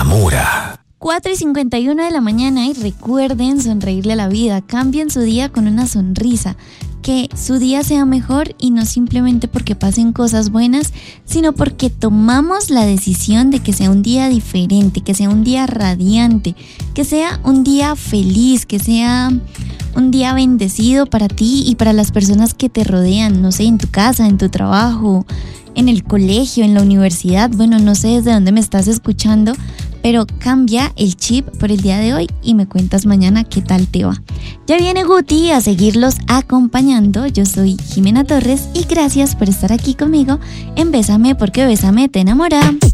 enamora. 4:51 de la mañana y recuerden sonreírle a la vida. Cambien su día con una sonrisa. Que su día sea mejor y no simplemente porque pasen cosas buenas, sino porque tomamos la decisión de que sea un día diferente, que sea un día radiante, que sea un día feliz, que sea un día bendecido para ti y para las personas que te rodean, no sé, en tu casa, en tu trabajo, en el colegio, en la universidad. Bueno, no sé desde dónde me estás escuchando, pero cambia el chip por el día de hoy y me cuentas mañana qué tal te va. Ya viene Guti a seguirlos acompañando. Yo soy Jimena Torres y gracias por estar aquí conmigo en Bésame porque Bésame te enamora.